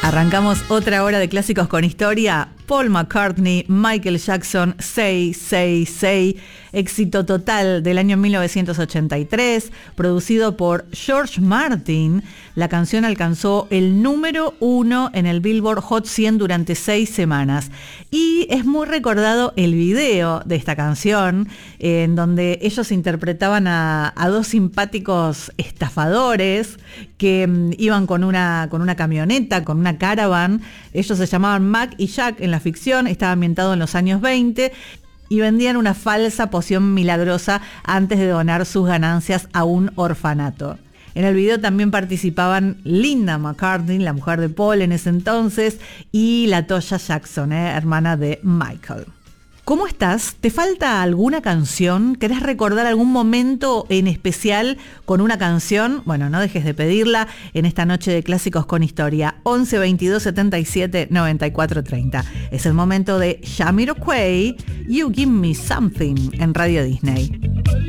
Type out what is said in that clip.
Arrancamos otra hora de clásicos con historia. Paul McCartney, Michael Jackson, Say, Say, Say, éxito total del año 1983, producido por George Martin. La canción alcanzó el número 1 en el Billboard Hot 100 durante 6 semanas. Y es muy recordado el video de esta canción, en donde ellos interpretaban a dos simpáticos estafadores que iban con una camioneta, con una caravan. Ellos se llamaban Mac y Jack en la ficción, estaba ambientado en los años 20 y vendían una falsa poción milagrosa antes de donar sus ganancias a un orfanato. En el video también participaban Linda McCartney, la mujer de Paul en ese entonces, y LaToya Jackson, hermana de Michael. ¿Cómo estás? ¿Te falta alguna canción? ¿Querés recordar algún momento en especial con una canción? Bueno, no dejes de pedirla en esta noche de clásicos con historia. 11 22 77 94 30. Es el momento de Jamiroquai, You Give Me Something en Radio Disney.